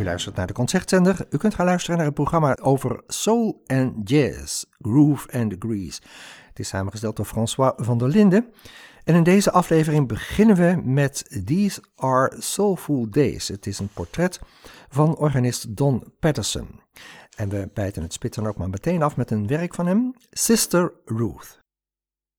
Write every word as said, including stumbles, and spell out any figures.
luistert naar de Concertzender. U kunt gaan luisteren naar het programma over soul en jazz, groove and degrees. Het is samengesteld door François van der Linden. En in deze aflevering beginnen we met These Are Soulful Days. Het is een portret van organist Don Patterson. En we bijten het spit dan ook maar meteen af met een werk van hem, Sister Ruth.